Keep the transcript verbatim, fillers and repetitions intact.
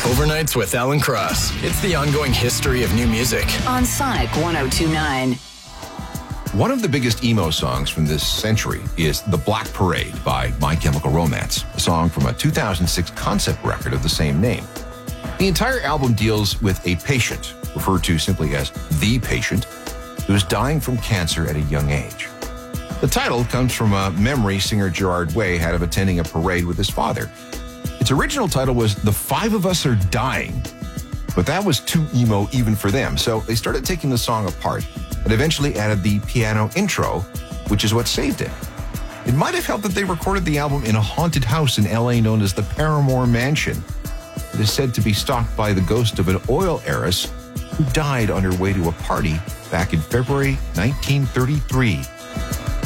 Overnights with Alan Cross. It's the ongoing history of new music. On Sonic one oh two point nine. One of the biggest emo songs from this century is The Black Parade by My Chemical Romance, a song from a two thousand six concept record of the same name. The entire album deals with a patient, referred to simply as the patient, who is dying from cancer at a young age. The title comes from a memory singer Gerard Way had of attending a parade with his father. Its original title was The Five of Us Are Dying, but that was too emo even for them, so they started taking the song apart and eventually added the piano intro, which is what saved it. It might have helped that they recorded the album in a haunted house in L A known as the Paramore Mansion. It is said to be stalked by the ghost of an oil heiress who died on her way to a party back in February nineteen thirty-three.